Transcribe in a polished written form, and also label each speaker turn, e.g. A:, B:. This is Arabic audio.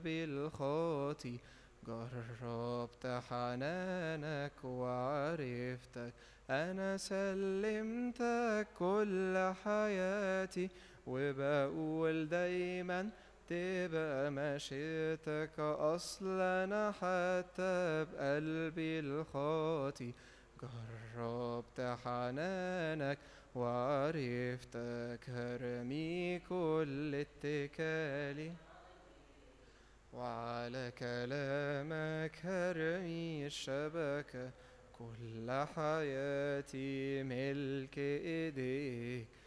A: بالخاطي، جربت حنانك وعرفتك، أنا سلمتك كل حياتي، وبقول دايما تبقى مشيتك، أصل أنا حتى بقلبي الخاطي جربت حنانك وعرفتك، هرمي كل اتكالي وعلى كلامك هرمي الشبكة، كل حياتي ملك ايديك،